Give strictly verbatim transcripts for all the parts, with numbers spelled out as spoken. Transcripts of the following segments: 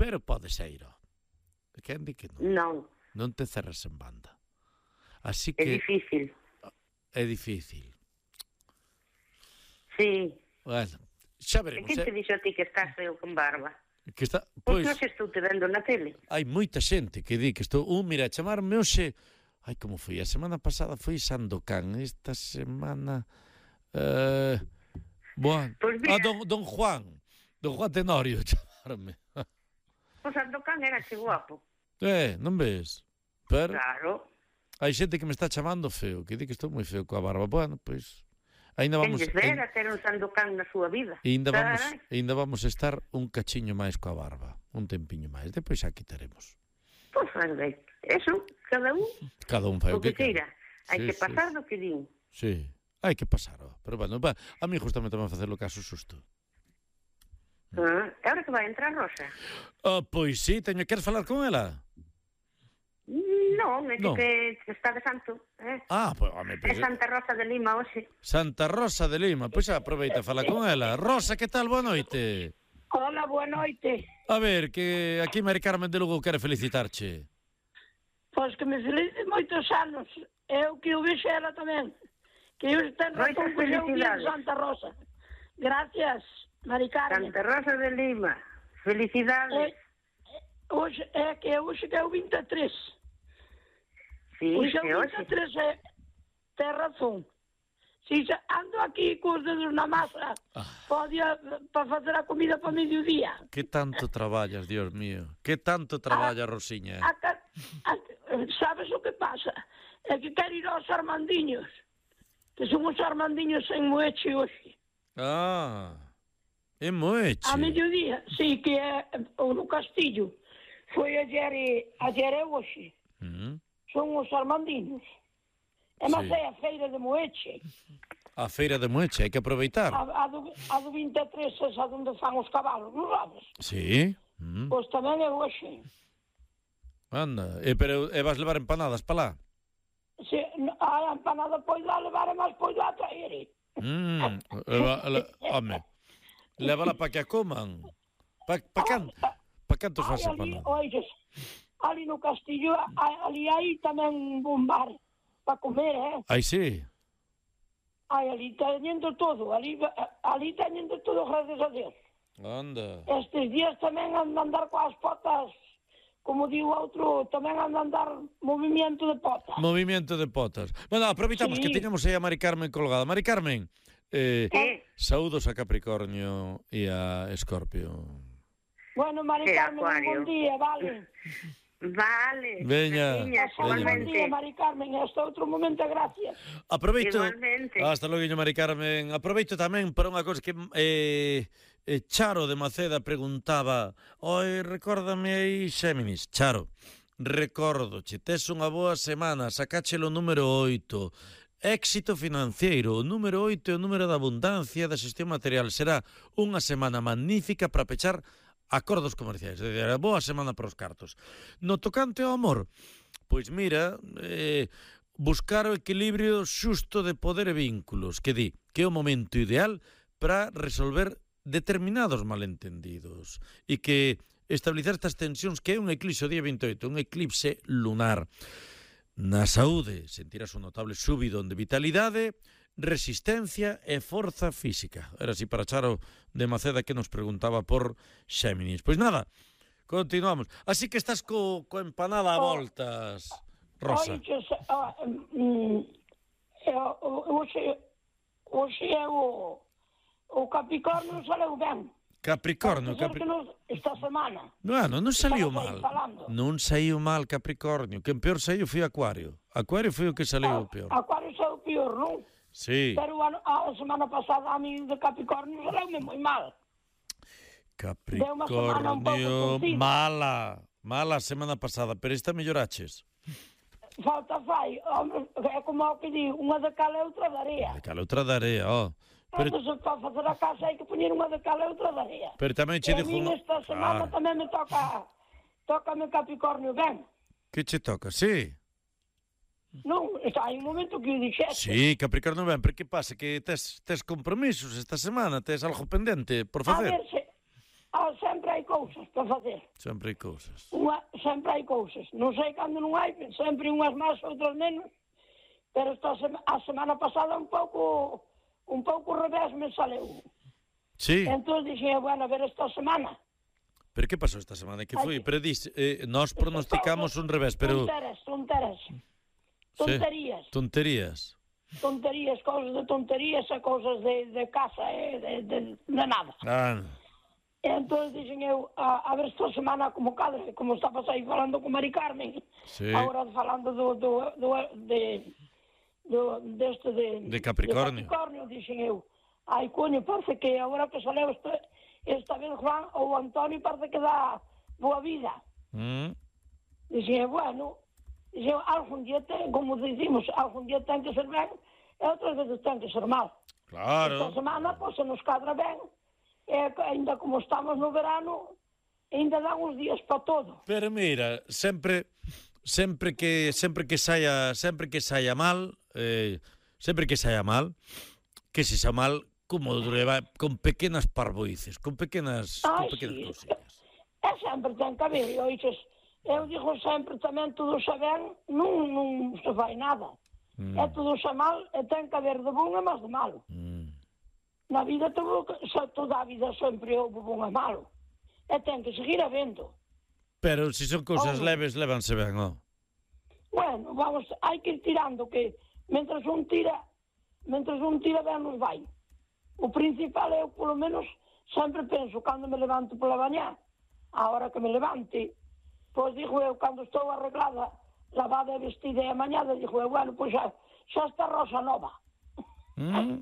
pero pode ser, ó. Quen di que non? Non. Non te cerras en banda. Así É que... difícil. É difícil. Sí. Bueno, xa E veremos, quen te eh? dixo a ti que estás feo con barba? Que está... Pois Pois, non se estou te vendo na tele. hai moita xente que di que estou... Un, mira, chamarme hoxe... Ai, como foi? A semana pasada foi Sandokan. Esta semana... Eh... Bueno. Pois mira. Ah, don, don Juan. Don Juan Tenorio, chamarme. O Sandokan era che guapo. Eh, non ves? Pero Claro. hai xente que me está chamando feo, que di que estou moi feo coa barba. Bueno, pois... Ainda Quen vamos... lles dera ter un Sandokan na súa vida. Ainda vamos, Carai. ainda vamos a estar un cachiño máis coa barba. Un tempiño máis. Depois xa quitaremos. Pois, ben, eso, cada un Cada un fai o o que que queira. queira. Hai Sí, que sí. pasar do que din. Sí, hai que pasar, ó. Pero bueno, va, a mí justamente me facer o caso susto. Ah, e ahora que vai entrar Rosa? Ah, pois sí, teño que falar con ela. Non, é que, Non. que está de santo. Eh? Ah, pois, home, É pois, Santa Rosa de Lima hoxe. Santa Rosa de Lima. Pois xa aproveita a falar con ela. Rosa, que tal? Boa noite. Hola, boa noite. A ver, que aquí Mari Carmen de Lugo quere felicitarche. Pois que me felices moitos anos. Eu que o vexo ela tamén. Que eu ten razón Moitas que eu vi en felicidades. Santa Rosa. Gracias, Mari Carmen. Santa Rosa de Lima. Felicidades. Eh, hoxe, é que hoxe que é o vinte e tres. Sí, Hoxe é que o hoxe. vinte e tres, é, ten razón. Si xa ando aquí cos dedos na masa, Ah. podía para facer a comida para mediodía. Que tanto traballas, Dios mío. Que tanto traballa, Rosiña. A, ca- a, sabes o que pasa? É que quero ir aos Armandiños. Que son os Armandiños en Moeche hoxe. Ah, é moeche. A mediodía, sí, que é o no Castillo. Foi ayer e ayer e hoxe. Mm. Son os Armandiños. É máis Sí. é a feira de Moeche. A feira de Moeche, hai que aproveitar. A, a, do, a do vinte e tres, esa onde fan os cabalos, non sabes? Sí. Mm. Pois tamén é hoxe. Anda, e, pero e vas levar empanadas para lá? Se, a empanada pois lá levar e máis pois lá traer. Mm. Leva, le, home, lévala para que a coman. Pa, pa, can, pa cantos faz Ai, ali, empanada? oides, ali no Castillo, a- ali hai tamén un bar para comer, eh? Ai, sí. Ai, ali teñendo todo, ali, ali teñendo todo, gracias a Dios. Anda. Estes días tamén andan andar coas potas, como digo outro, tamén andan andar movimento de potas. Movimiento de potas. Bueno, aproveitamos Sí. que teñamos aí a Mari Carmen colgada. Mari Carmen, eh, Sí. saúdos a Capricornio e a Escorpio. Bueno, Mari Sí, Carmen, un Acuario. bon día, vale? Vale. Veña. Veña, Pasad un bon igualmente. día, Mari Carmen, e hasta outro momento, gracias. Aproveito. Igualmente. Hasta logo, Mari Carmen. Aproveito tamén para unha cousa que eh, eh, Charo de Maceda preguntaba. Oi, recórdame aí, Xéminis. Charo, recórdoche, tes unha boa semana, sacáchelo número oito. Éxito financiero, o número oito é o número da abundancia da xestión material. Será unha semana magnífica para pechar acordos comerciais, é dicir, boa semana para os cartos. No tocante ao amor, pois mira, eh, buscar o equilibrio xusto de poder e vínculos, que di que é o momento ideal para resolver determinados malentendidos e que establecer estas tensións, que é un eclipse o día vinte e oito, un eclipse lunar. Na saúde sentirás un notable subidón de vitalidade, resistencia e forza física. Era así para Charo de Maceda, que nos preguntaba por Xéminis. Pois nada, continuamos. Así que estás co, co empanada a Oh. voltas, Rosa. Oiches, ah, mm, eh, hoxe, hoxe é o, o Capricornio saleu ben. Capricornio, Parece ser Capri... que nos, esta semana. Bueno, non saliu Estamos aí mal. falando. Non saiu mal Capricornio. Quen peor saiu foi Acuario. Acuario foi o que saliu peor. Acuario é o pior, non? Sí. Pero a, a semana pasada a mí de Capricornio saleu-me moi mal. Deu unha semana un pouco Capricornio, torcida. mala. Mala a semana pasada, pero esta melloraches. Falta fai, hombre, é como o que digo, unha de cal e outra de area. De cal outra da area, ó. Pero, Entón, para facer a casa hai que poñer unha de cal e outra de area. pero tamén E che a dixo mí unha... esta semana Ah, tamén me toca, tócame Capricornio ben. que che toca, sí. Non, está, hai un momento que o dixeste. Sí, Capricornio ben, pero que pasa? Que tes, tes compromisos esta semana, tes algo pendente por A facer? ver, se, ah, sempre hai cousas para facer. Sempre hai cousas. Unha, sempre hai cousas. Non sei cando non hai, sempre unhas máis, outras menos. Pero esta sema, a semana pasada un pouco un pouco revés me saleu. Sí. Entón dixen, bueno, a ver esta semana. Pero que pasou esta semana? Que foi? Pero dis, eh, nós pronosticamos un revés, pero... Tonteras, tonteras. Tonterías. Sí. Tonterías. Tonterías, cousas de tonterías e cousas de, de casa e de, de, de nada. Ah, E entón dixen eu, a, a ver esta semana como cadre, como estabas aí falando con Mari Carmen, sí. agora falando do, do, do, de, do, deste de, de Capricornio. De Capricornio, dixen eu, ai, coño, parece que agora que saleu esta, esta vez Juan ou Antonio parece que dá boa vida. Mm. Dixen, bueno, dixen, algún día ten, como dicimos, algún día ten que ser ben e outras veces ten que ser mal. Claro. Esta semana, pois, se nos cadra ben, e ainda como estamos no verano, ainda dan uns días para todo. Pero mira, sempre sempre que sempre que saia, sempre que saia mal, eh, sempre que saia mal, que se xa mal como leva con pequenas parvoices, con pequenas, Ai, con pequenas sí, cousiñas. E sempre ten que haber, e oiches, eu digo sempre tamén todo xa ben, non, non se fai nada. Mm. É todo xa mal, e ten que haber de bom e máis de malo. Mm. Na vida todo, xa toda a vida sempre houve bom e malo. E ten que seguir habendo. Pero se si son cousas Oh. leves, lévanse ben, ó. Bueno, vamos, hai que ir tirando, que mentras un tira, mentras un tira ben nos vai. O principal eu, polo menos, sempre penso, cando me levanto pola mañá, a hora que me levante, pois digo eu, cando estou arreglada, lavada e vestida e amañada, digo eu, bueno, pois xa, xa está rosa nova. Mm.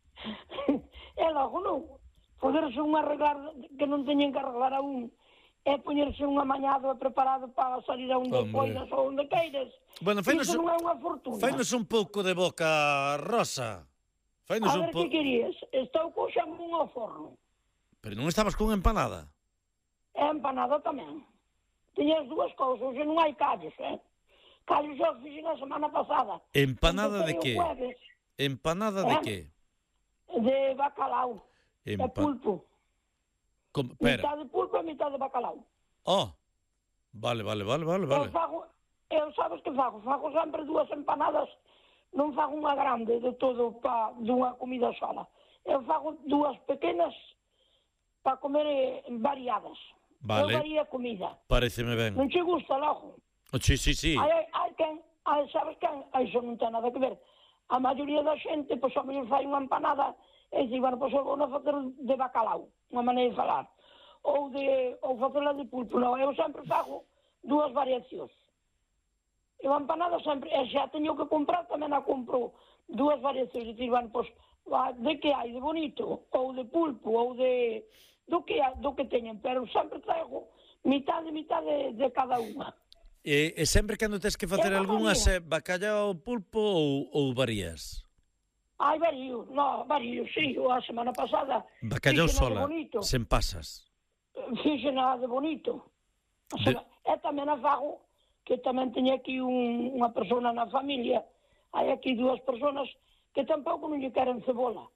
E logo non, poderse un arreglar que non teñen que arreglar a un, e poñerse un amañado e preparado para salir a onde poidas ou onde queiras. Bueno, fainos, Iso non é unha fortuna. fainos un pouco de boca rosa. Fainos A un ver, pouco... que querías? Estou co xamón ao forno. Pero non estabas con empanada? E empanada tamén. Tiñas dúas cousas, e non hai callos, eh? Callos xa os fixen a semana pasada. Empanada de Empecé o que? jueves, Empanada de Eh? que? de bacalao Empa... e pulpo. Com... Pera. Mitad de pulpo e mitad de bacalao. Oh, vale, vale, vale, vale, vale. Eu fago, eu sabes que fago? Fago sempre dúas empanadas, non fago unha grande de todo pa dunha comida sola. Eu fago dúas pequenas para comer eh, variadas. Vale. Eu varía comida. Pareceme ben. Non che gusta logo? Oh, sí, sí, sí. Hai, hai, hai quen, hai, sabes quen? Aí iso non ten nada que ver. A maioría da xente, pois, ao mellor fai unha empanada e dice, bueno, pois, eu vou a facer de bacalao, unha maneira de falar. Ou de, ou facela de pulpo. Non, eu sempre fago dúas variacións. Eu a empanada sempre, e xa teño que comprar, tamén a compro dúas variacións. Dicir, bueno, pois, de que hai, de bonito, ou de pulpo, ou de... do que, do que teñen, pero sempre traigo mitad de mitad de, de cada unha. E, e sempre cando tens que facer Eu algunha varía. se bacallau ou pulpo ou, ou varías? Ai, varío, no, varío, sí, o a semana pasada. Bacallau fixena de sola, bonito. sen pasas. Fixena de bonito. A De- sema- E tamén a fago, que tamén teña aquí un, unha persona na familia, hai aquí dúas personas que tampouco non lle queren cebola.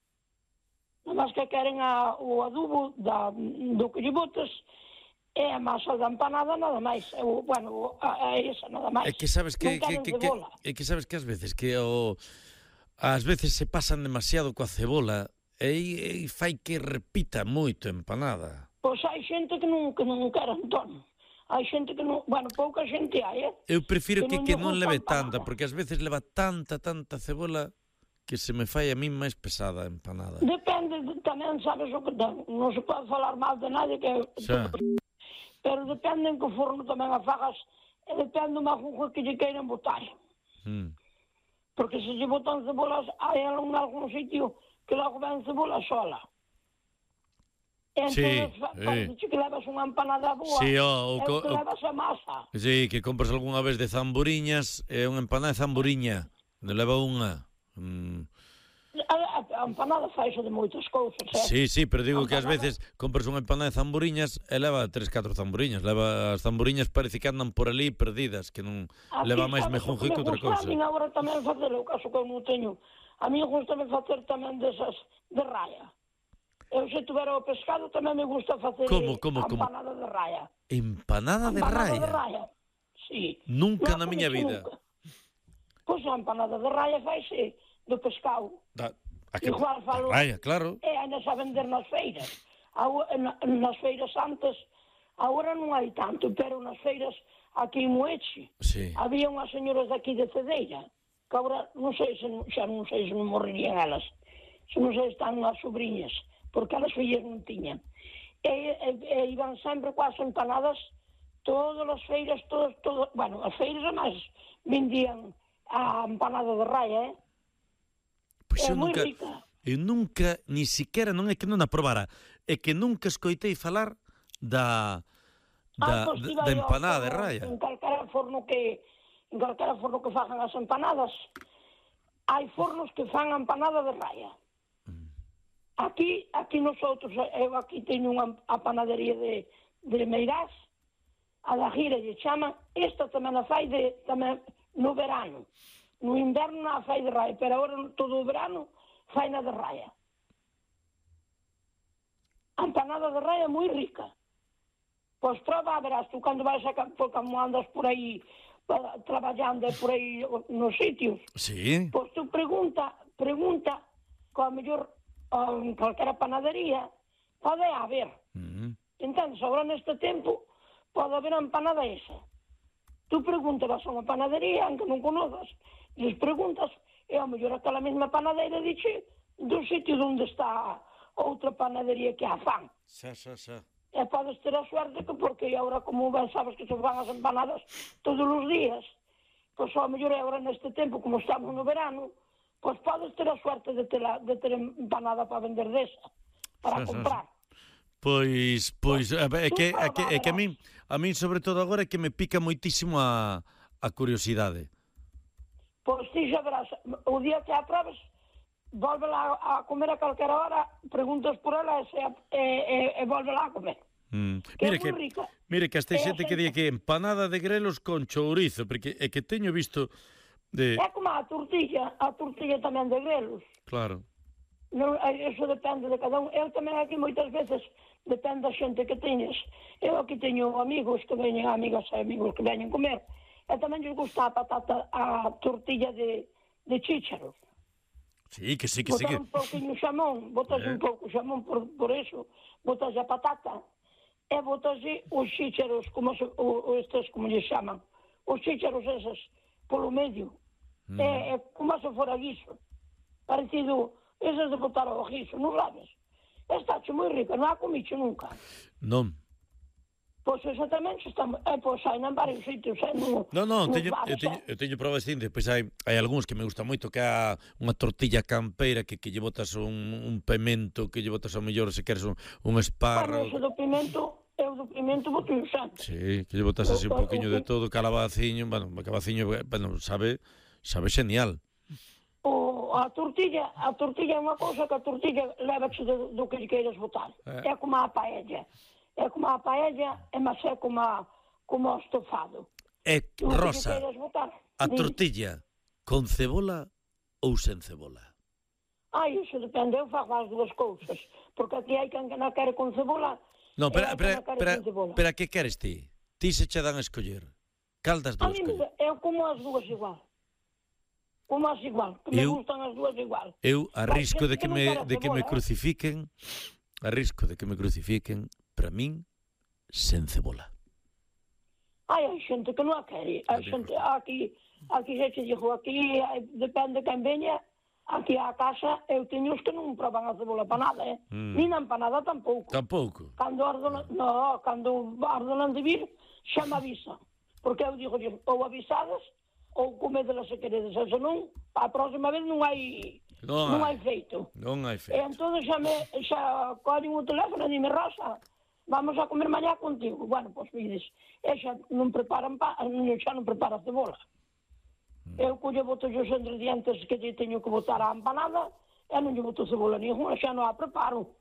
Nada máis que queren a, o adubo da, do que lle botes e a masa da empanada nada máis. O, bueno, a, a esa nada máis. É que sabes que, Non que, queren que, que, cebola. é que sabes que ás veces que o ás veces se pasan demasiado coa cebola e, e fai que repita moito a empanada. Pois hai xente que non, que non quere, Antón. Hai xente que non... Bueno, pouca xente hai, eh? Eu prefiro que, Que que non non lle gusta leve a empanada. tanta, porque ás veces leva tanta, tanta cebola que se me fai a mí máis pesada a empanada. Depende de- tamén, sabes o que ten. Non se pode falar mal de nadie que... Xa. Pero depende en que forno tamén a fagas e depende do majujo que lle queiran botar. Mm. Porque se lle botan cebolas, hai algún, algún sitio que logo ven cebola sola. E Sí, entón, fa- eh. parece que levas unha empanada boa, Sí, ó, o é co- o que o- levas a masa. Sí, que compras algunha vez de zamburiñas, é unha empanada de zamburiña, ne leva unha. Mm. A, a, a empanada faise de moitas cousas, eh? Sí, sí, pero digo que ás Empanada. veces compras unha empanada de zamburiñas e leva tres, catro zamburiñas. Leva as zamburiñas parece que andan por ali perdidas, que non Aquí, leva máis sabes, mejunje o que me outra gusta cousa. A min agora tamén facer, o caso que eu non teño. A mí gusta facer tamén desas de raya. Eu se tuvera o pescado tamén me gusta facer Como, como, como? empanada de raia. Empanada de Empanada raia? de raia, sí. Nunca Non na miña comeche vida. nunca. Pois a empanada de raia faise do pescado. Da, a que, Igual da falo... raia, claro. E andas a vender nas feiras. Ago- na- Nas feiras antes, agora non hai tanto, pero nas feiras aquí en Moeche, Sí. había unhas señoras daqui de Cedeira, que agora non sei se xa non sei se non morrerían elas, se non sei se están as sobrinhas, porque elas fillas non tiñan. E, e, e iban sempre coas empanadas, todas as feiras, todas, todas, bueno, as feiras además vendían a empanada de raia, eh? Pois É eu moi nunca, rica. eu nunca, ni siquiera, non é que non a probara, é que nunca escoitei falar da, da, Ah, pois da, iba da eu empanada de como raia. En calquera forno que en calquera forno que fagan as empanadas, hai fornos que fan a empanada de raia. Aquí, aquí nosotros, eu aquí teño unha a panadería de, de Meirás, a da Gira lle chama, esta tamén a fai de, tamén no verano. No inverno non a fai de raia, pero agora todo o verano fai na de raia. A empanada de raia é moi rica. Pois prova, verás, tú cando vais a, ca- por como andas por aí pa- traballando e por aí nos sitios, Sí. pois tú pregunta, pregunta, co a mellor oh, en calquera panadería, pode haber. Mm. Entendes, agora neste tempo pode haber a empanada esa. Tú preguntas a unha panadería, aunque non conozas, les preguntas, e ao mellor aquela mesma panadeira dixe do sitio onde está outra panadería que a fan. Xa, xa, xa. E podes ter a suerte que, porque agora, como ben sabes que se van as empanadas todos os días, pois ao mellor agora neste tempo, como estamos no verano, pois podes ter a suerte de ter, a, de ter empanada para vender desa, para Xa, xa, comprar. Pois, pois, a ver, é que, é que, é que a Tú min, a min sobre todo agora é que me pica moitísimo a, a curiosidade. Pois ti xa verás, o día que a probes, volvela a comer a calquera hora, preguntas por ela e, se, e, e, e volvela a comer. Mm. Que Mire é que, moi rica. mire que hasta hai E xente que di aceita. que empanada de grelos con chourizo, porque é que teño visto de, É como a tortilla, a tortilla tamén de grelos. claro. Non, eso depende de cada un. Eu tamén aquí moitas veces depende da xente que teñes. Eu aquí teño amigos que veñen, amigas e amigos que veñen comer. E tamén lles gusta a patata, a tortilla de, de chícharos. Sí, que sí, que sí Botar que... un pouquinho xamón, botas Eh. un pouco xamón por, por eso, botas a patata e botas os chícharos, como se, o, o estes, como lles chaman, os chícharos eses, polo medio. Mm. É, é como se fora guiso. Parecido, eses de botar ao guiso, non sabes? Estache moi rica, non a comiche nunca. Non. Pois esa tamén se está, eh, pois hai en varios sitios, eh, no, Non, non, nos teño, eu bares, teño, eh. eu teño probas distintas, pois hai, hai algúns que me gusta moito, que é unha tortilla campeira que, que lle botas un, un pemento, que lle botas ao mellor se queres un, un Bueno, esparro. ese do pimento, eu do pimento boto un sempre. Sí, que lle botas así un poquinho de todo, calabaciño, bueno, calabaciño, bueno, sabe, sabe genial. O, a tortilla, a tortilla é unha cousa que a tortilla levache do, do que lle queiras botar. Eh. É como a paella. É como a paella, é máis é como a, como o estofado. É, Do que lle Rosa, queiras botar. a Di, tortilla con cebola ou sen cebola? Ai, iso depende, eu fago as dúas cousas. Porque aquí hai quen que non quere con cebola. Non, e pero, hai pero, quen non quere pero, con cebola. pero, que queres ti? Ti se che dan a escoller. Cal das A dúas mí, coller? eu como as dúas igual. Como as igual, que me Eu- gustan as dúas igual. Eu arrisco xente de que que non me quere de que me cebola, eh. crucifiquen, arrisco de que me crucifiquen, para min sen cebola. Ai, hai xente que non a quere. Hai Amigo. xente, aquí, aquí xa te digo, aquí hai- depende quen veña, aquí á casa, eu teño os que non proban a cebola para nada, eh? Mm. Ni na empanada tampouco. Tampouco. Cando ordenan, no, cando ordenan de vir, xa me avisan. Porque eu digo, ou avisadas, ou comedela se queredes, e senón, a próxima vez non hai, Non non hai. hai feito. Non hai E feito. entón xa me, xa collen o teléfono e dime, Rosa, vamos a comer mañá contigo. Bueno, pois vides, e xa non preparan pa, xa non prepara cebola. Eu colle boto os ingredientes que lle teño que botar á empanada e non lle boto cebola ninguna, xa non a preparo.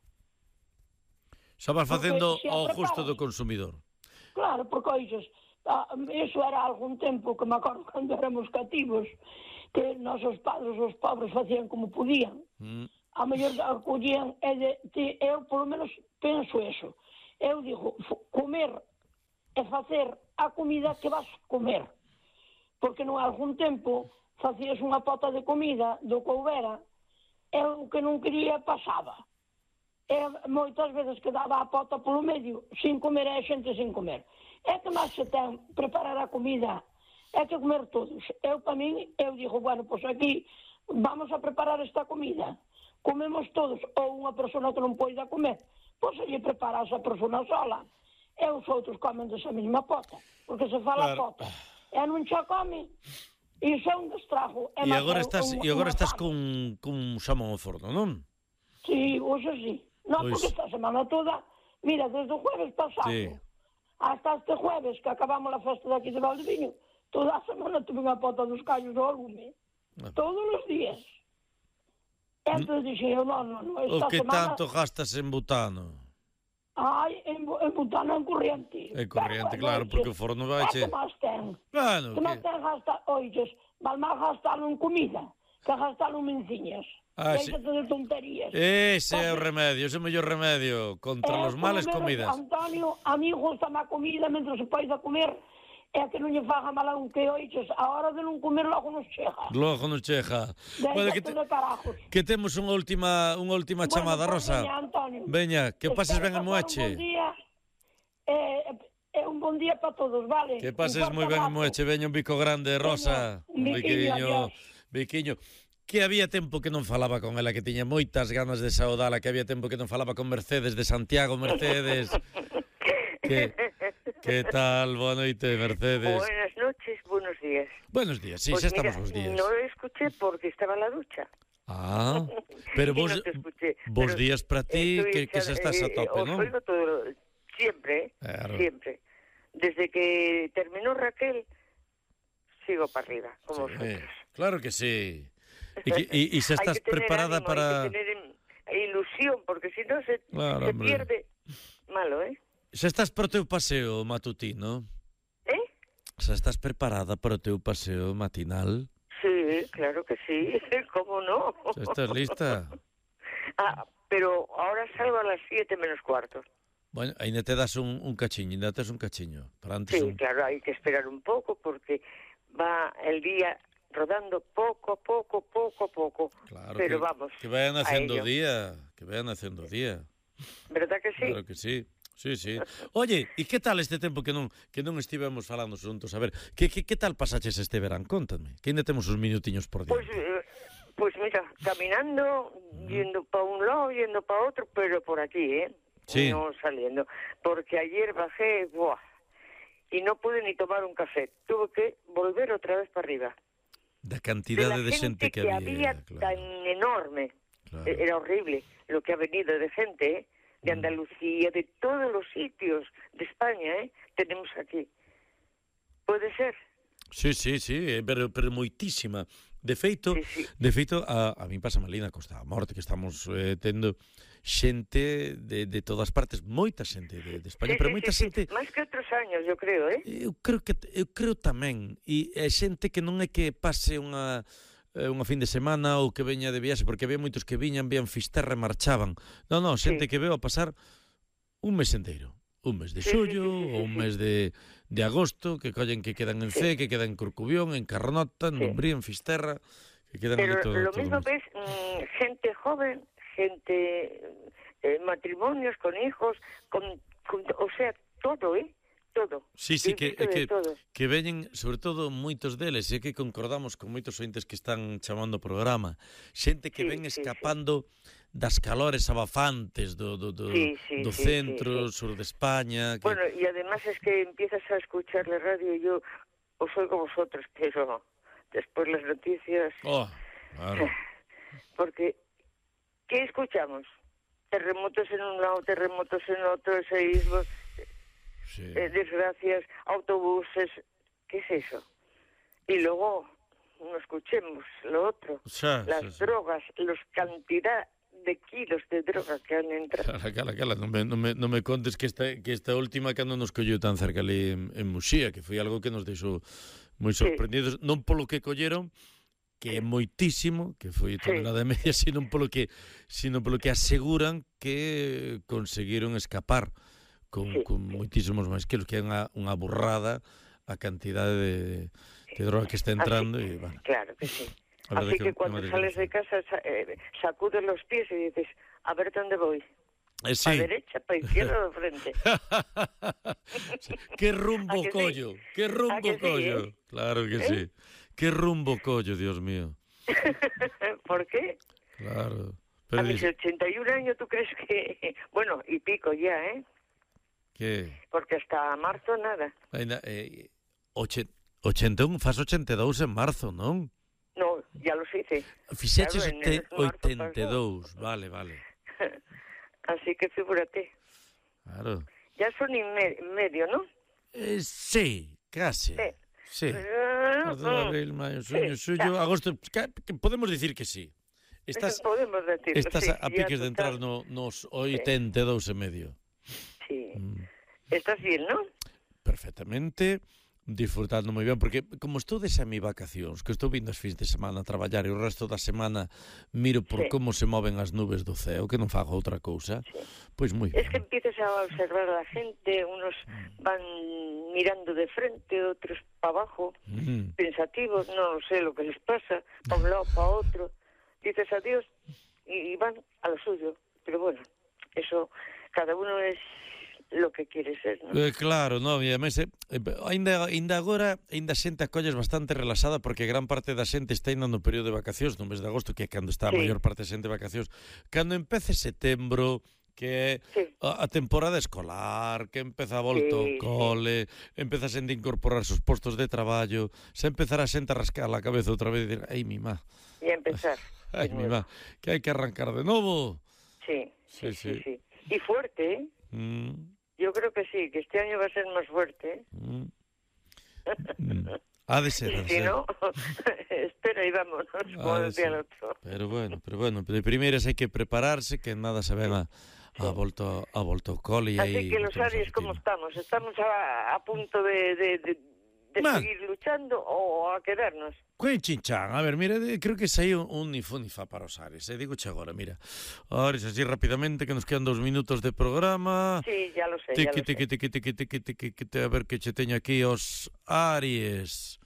Xa vas Porque facendo se a ao preparas- gusto do consumidor. Claro, porque oixes, ah, iso era algún tempo que me acordo cando éramos cativos, que nosos padres, os pobres, facían como podían. Mm. a mellor acollían, e de, ti, eu polo menos penso eso. Eu digo, comer e facer a comida que vas comer. Porque non algún tempo facías unha pota de comida do que houbera, e o que non quería pasaba. E moitas veces quedaba a pota polo medio, sin comer, e a xente sin comer. É que máis se ten preparar a comida, é que comer todos. Eu, para min, eu digo, bueno, pois aquí vamos a preparar esta comida. Comemos todos, ou unha persona que non poida comer, pois lle prepara a esa persona sola. E os outros comen desa mesma pota, porque se fala claro. Pota. E non xa come, e son de estrago. E agora estás, un, e agora estás con, con xamón ao forno, non? Sí, hoxe sí. Non, pois... porque esta semana toda, mira, desde o jueves pasado, sí. Hasta este jueves, que acabamos a festa daqui de Valdeviño, toda a semana tuve unha pota dos callos ao lume. Ah. Todos os días. E entón dixen eu, non, non, non, esta semana... O que semana... tanto gastas en butano? Ai, en, en butano en corriente. En corriente, pero, claro, oiches, porque o forno vai che... Que máis ten? Bueno, que máis ten gastar, oiches, val máis gastalo en comida, que gastalo en menciñas. Ah, Déixate sí. de tonterías. Ese é o remedio, ese é o mellor remedio contra eh, os males comidas. Antonio, a mí gustame a comida mentre se poida comer, é que non lle faga mal a un que oiches, a hora de non comer logo nos chega. Logo nos chega. Bueno, que, te, que temos unha última unha última bueno, chamada, pues, Rosa. Veña, Antonio. Veña, que pases ben en Moache. Un bon día, eh, é un bon día para todos, vale? Que pases moi ben en Moache, veña un bico grande, Rosa. Veña, un biquiño, biquiño. Que había tempo que non falaba con ela, que tiña moitas ganas de saudala, que había tempo que non falaba con Mercedes de Santiago. Mercedes, que, que tal? Boa noite, Mercedes. Buenas noches, buenos días. Buenos días, sí, pues xa estamos mira, os días. No lo escuché porque estaba en la ducha. Ah, pero vos, no vos pero días para ti que, que se estás a tope, eh, ¿no? Os oigo todo, siempre, claro. Siempre. Desde que terminó Raquel, sigo para arriba, como sí, vosotros. Claro que sí. Y, y, y se estás preparada ánimo, para... Hay que tener ilusión, porque si no se, claro, se pierde malo, ¿eh? Se estás para o teu paseo matutino? Eh? Se estás preparada para o teu paseo matinal? Sí, claro que sí, ¿cómo no? Se estás lista? Ah, pero ahora salgo a las siete menos cuarto. Bueno, ainda te das un, un cachiño, ainda te das un cachiño. Para antes sí, un... claro, hay que esperar un poco porque va el día... rodando poco a poco, poco a poco. Claro, pero que, vamos. Que vayan haciendo día, que vayan haciendo día. ¿Verdad que sí? Claro que sí. Sí, sí. Oye, e que tal este tempo que non que non estivemos falando xuntos? A ver, que, que, que tal pasaches este verán? Contadme. Que ainda temos uns minutiños por diante. Pues, eh, pues mira, caminando, uh-huh. yendo para un lado, yendo para otro, pero por aquí, ¿eh? Sí. No saliendo. Porque ayer bajé, ¡buah! Y no pude ni tomar un café. Tuve que volver otra vez para arriba. Da cantidade de, de xente que, que había, había claro. tan enorme. Claro. Era horrible lo que ha venido de gente, ¿eh? De Andalucía, de todos los sitios de España, ¿eh? Tenemos aquí. Puede ser. Sí, sí, sí, pero, pero moitísima. De feito, sí, sí. de feito a, a mí pasa malina Costa da Morte, que estamos eh, tendo xente de, de todas partes, moita xente de, de España, sí, pero sí, moita sí, xente... Sí. Máis que outros años, eu creo, eh? Eu creo que eu creo tamén, e é xente que non é que pase unha unha fin de semana ou que veña de viaxe, porque había moitos que viñan, vían Fisterra e marchaban. Non, non, xente sí. que veo a pasar un mes enteiro. Un mes de xullo, sí, sí, sí, sí, ou un mes de, de agosto, que collen que quedan en C, sí. que quedan en Corcubión, en Carnota, en sí. Dumbría, en Fisterra, que quedan pero todo, lo todo mismo ves mmm, gente joven, gente, eh, matrimonios con hijos, con, con, o sea, todo, ¿eh? Todo. Sí, sí, que, que, que veñen, sobre todo, moitos deles, e que concordamos con moitos ointes que están chamando o programa, xente que sí, ven escapando sí, sí. das calores abafantes do, do, do, sí, sí, do sí, centro, sí, sí. sur de España... Que... Bueno, y además es que empiezas a escuchar la radio y yo os oigo vosotros, pero después las noticias... Oh, claro. Porque, ¿qué escuchamos? Terremotos en un lado, terremotos en otro, seísmos... Sí. Eh, desgracias, autobuses, ¿qué es eso? Y luego no escuchemos lo otro, sí, las sí, drogas, sí. los cantidad de kilos de droga que han entrado. Cala, cala, cala, non me, non me, non me contes que esta, que esta última cando nos colleu tan cerca ali en, en Muxía, que foi algo que nos deixou moi sorprendidos, sí. non polo que colleron, que é moitísimo, que foi tonelada e media, sino polo que sino polo que aseguran que conseguiron escapar con, sí, con sí. moitísimos máis quilos, que é unha, unha burrada a cantidade de, de droga que está entrando. Así, e, bueno, claro que sí. Así que, que cuando sales de casa eh, sacudes los pies y dices, a ver dónde voy. Eh, sí. Para derecha, para izquierda o frente. Que rumbo que collo, sí? que rumbo que sí, collo. eh? Claro que ¿Eh? sí. Que rumbo collo, Dios mío. ¿Por qué? Claro. Pero Pero a mis dice, ochenta y un años, ¿tú crees que...? Bueno, y pico ya, ¿eh? que Porque hasta marzo nada. ainda eh, oche, ochenta e un, faz ochenta e dous en marzo, non? No, ya los hice. Fixeches Claro, en oite- el marzo oitenta e dous, vale, vale. Así que figúrate. Claro. Ya son y me- medio, ¿no? Eh, sí, casi. Sí. Sí. Ah, Marzo, ah. abril, maio, xuño, Sí, xullo, ya. agosto, que, que podemos dicir que sí. Estás Podemos decirlo, estás sí, a, a ya piques de entrar total. no, nos oitenta e dous e medio. Sí. Mm. Estás bien, ¿no? Perfectamente, disfrutando moi ben, porque como estou de semi-vacacións, que estou vindo as fins de semana a traballar e o resto da semana miro por Sí. como se moven as nubes do ceo, que non fago outra cousa, Sí. pois moi Es que ben. empiezas a observar a la gente, unos van mirando de frente, otros para abajo, Mm. pensativos, no sé lo que les pasa, para un lado, para otro. Dices adiós y van a lo suyo. Pero bueno, eso, cada uno es lo que quiere ser, ¿no? Eh, claro, no, e ademais, eh, ainda, ainda agora, ainda a xente acolles bastante relaxada porque gran parte da xente está ainda no período de vacacións, no mes de agosto, que é cando está a Sí. maior parte da xente de vacacións. Cando empece setembro, que é Sí. a, a temporada escolar, que empeza a volta ao Sí, cole, empeza a xente a incorporar os postos de traballo, se empezará a xente a rascar a cabeza outra vez e dir, ai, mi má, Y a empezar. ai, de mi nuevo. má, que hai que arrancar de novo. Sí, Sí, sí, sí, sí. sí. Y fuerte, ¿eh? Mm, Yo creo que sí, que este año va a ser más fuerte, ¿eh? mm, mm. Ha de ser, ha Y de si ser. no, espera y vámonos, como Ah, decía sí. el otro. Pero bueno, pero bueno, de primeiras hai que prepararse, que nada se ven a, a volta a volta ao cole e aí Así que los metemos a Aries, ¿cómo rutina. estamos? ¿Estamos a, a punto de, de, de, de Man. seguir luchando o a quedarnos? Cuen chinchan, a ver, mira, de- creo que saiu un nifunifa para os Ares, eh? Digo che agora, mira. Ares, así rapidamente, que nos quedan dos minutos de programa. Sí, ya lo sé, ya Tiqui, lo sé. tiqui, tiqui, tiqui, tiqui, tiqui, tiqui, a ver que che teño aquí os Aries.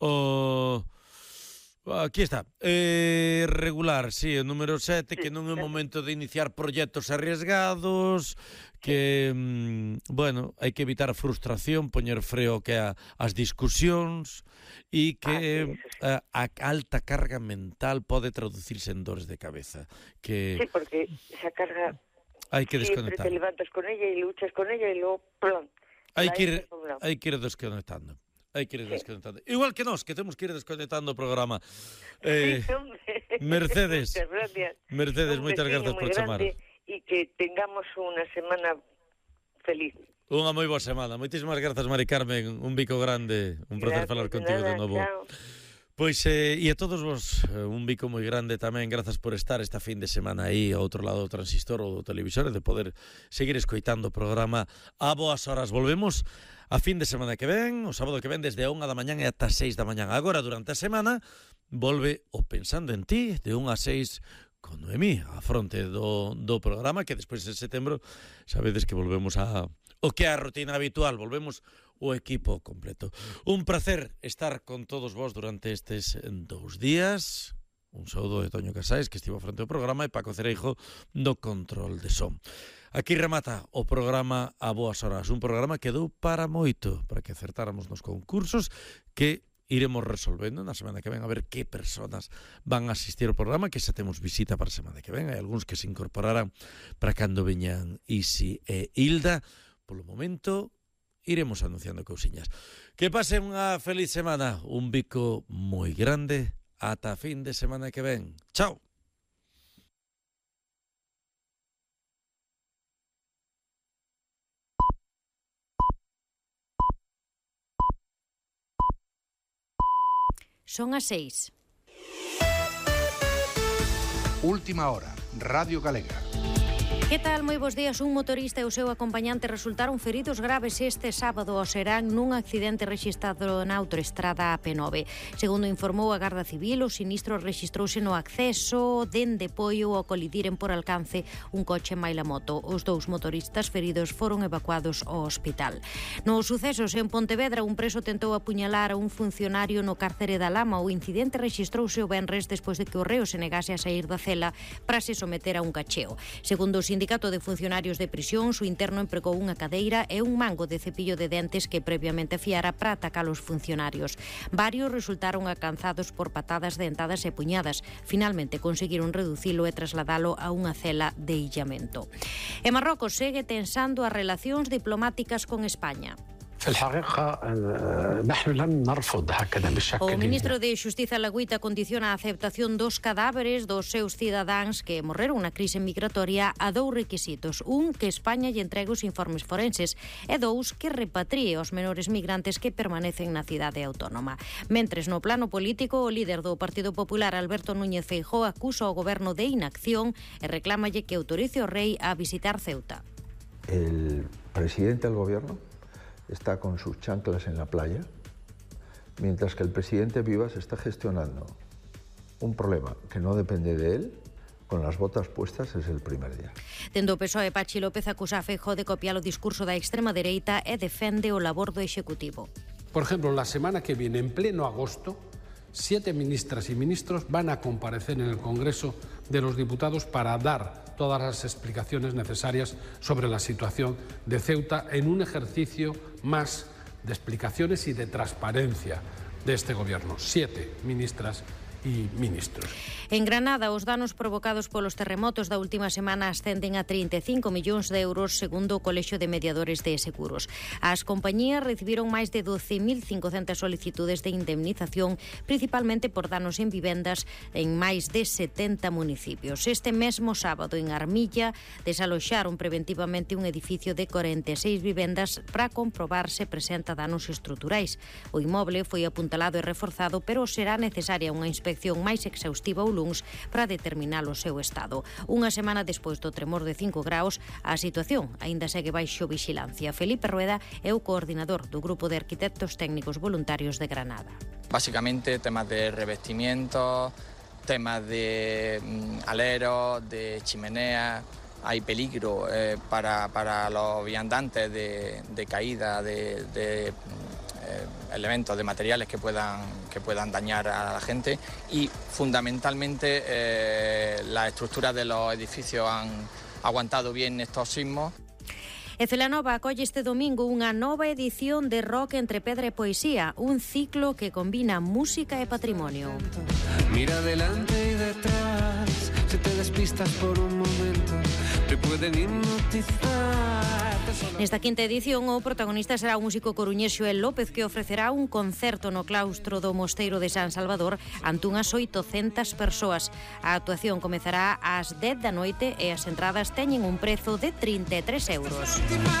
O... Aquí está. Eh, regular, sí, o número sete, que non é o momento de iniciar proxectos arriesgados, que, mm, bueno, hai que evitar a frustración, poñer freo que a, as discusións, e que Ah, sí, eso sí. a, a alta carga mental pode traducirse en dores de cabeza, que Sí, porque esa carga hai que siempre desconectar. te levantas con ella y luchas con ella y luego, ¡plum! Hai la que ir, echas por un lado. hai que ir desconectando. Hai que ir Sí. desconectando. Igual que nós, que temos que ir desconectando o programa. Eh, Sí, hombre. Mercedes. Muchas gracias. Mercedes, Un moitas veciño grazas muy por chamar. grande y que tengamos una semana feliz. Unha moi boa semana. Moitísimas grazas, Mari Carmen. Un bico grande. Un placer Gracias, falar de contigo nada, de novo. chao. Pois, eh, e a todos vos, eh, un bico moi grande tamén. Grazas por estar esta fin de semana aí ao outro lado do transistor ou do televisor e de poder seguir escoitando o programa a boas horas. Volvemos a fin de semana que ven, o sábado que ven, desde a unha da mañán e ata seis da mañán. Agora, durante a semana, volve o Pensando en Ti, de unha a seis, con Noemí, a fronte do, do programa, que despois en setembro, sabedes que volvemos a o que é a rutina habitual, volvemos o equipo completo. Un placer estar con todos vos durante estes dous días. Un saúdo de Toño Casais, que estivo frente ao programa, e Paco Cereijo no control de son. Aquí remata o programa A Boas Horas, un programa que dou para moito, para que acertáramos nos concursos que iremos resolvendo na semana que ven, a ver que personas van a asistir ao programa, que xa temos visita para a semana que ven, hai algúns que se incorporarán para cando veñan Isi e Hilda. Polo momento, iremos anunciando cousiñas. Que pasen unha feliz semana, un bico moi grande, ata fin de semana que ven. Chao. Son as seis. Última hora, Radio Galega. Que tal? Moi bons días. Un motorista e o seu acompañante resultaron feridos graves este sábado ao Serán nun accidente rexistrado na autoestrada A P nove. Segundo informou a Garda Civil, o sinistro rexistrouse no acceso dende Poio ao colidiren por alcance un coche Mailamoto. Os dous motoristas feridos foron evacuados ao hospital. Nos sucesos en Pontevedra, un preso tentou apuñalar a un funcionario no cárcere da Lama. O incidente rexistrouse o venres despois de que o reo se negase a sair da cela para se someter a un cacheo. Segundo os Sindicato de Funcionarios de Prisións, o interno empregou unha cadeira e un mango de cepillo de dentes que previamente afiara para atacar os funcionarios. Varios resultaron alcanzados por patadas, dentadas e puñadas. Finalmente conseguiron reducilo e trasladalo a unha cela de illamento. E Marrocos segue tensando as relacións diplomáticas con España. O ministro de Xustiza Lagüita condiciona a aceptación dos cadáveres dos seus cidadáns que morreron na crise migratoria a dous requisitos. Un, que España lle entregue os informes forenses e dous, que repatrie os menores migrantes que permanecen na cidade autónoma. Mentres, no plano político, o líder do Partido Popular, Alberto Núñez Feijóo, acusa o goberno de inacción e reclámalle que autorice o rei a visitar Ceuta. El presidente del gobierno está con sus chanclas en la playa, mientras que el presidente Vivas está gestionando un problema que no depende de él, con las botas puestas desde el primer día. Dende o P S O E, Pachi López acusa a Feijóo de copiar o discurso da extrema dereita e defende o labor do Executivo. Por ejemplo, la semana que viene, en pleno agosto, siete ministras y ministros van a comparecer en el Congreso de los Diputados para dar todas las explicaciones necesarias sobre la situación de Ceuta en un ejercicio más de explicaciones y de transparencia de este Gobierno. Siete ministras e ministros. En Granada, os danos provocados polos terremotos da última semana ascenden a trinta e cinco millóns de euros, segundo o Colexio de Mediadores de Seguros. As compañías recibiron máis de doce mil cincocentas solicitudes de indemnización, principalmente por danos en vivendas en máis de setenta municipios. Este mesmo sábado, en Armilla, desaloxaron preventivamente un edificio de corenta e seis vivendas para comprobar se presenta danos estruturais. O inmoble foi apuntalado e reforzado, pero será necesaria unha inspección máis exhaustiva ou luns para determinar o seu estado. Unha semana despois do tremor de cinco graus, a situación aínda segue baixo vixilancia. Felipe Rueda é o coordinador do Grupo de Arquitectos Técnicos Voluntarios de Granada. Básicamente temas de revestimiento, temas de mm, aleros, de chimeneas. Hay peligro eh, para, para los viandantes de, de caída de, de eh, elementos, de materiales que puedan, que puedan dañar a la gente, y fundamentalmente eh, las estructuras de los edificios han aguantado bien estos sismos. E Celanova acolle este domingo unha nova edición de Rock entre Pedra e Poesía, un ciclo que combina música e patrimonio. Mira adelante y detrás, si te despistas por un momento, te pueden hipnotizar. Nesta quinta edición, o protagonista será o músico coruñés Xoel López, que ofrecerá un concerto no claustro do Mosteiro de San Salvador ante unhas oitocentas persoas. A actuación comezará ás dez da noite e as entradas teñen un prezo de trinta e tres euros.